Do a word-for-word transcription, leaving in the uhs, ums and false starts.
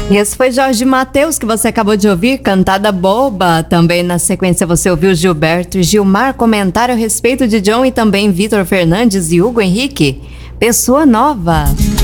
E esse foi Jorge Mateus, que você acabou de ouvir, Cantada Boba. Também na sequência você ouviu Gilberto e Gilmar, comentário a respeito de John, e também Vitor Fernandes e Hugo Henrique, Pessoa Nova.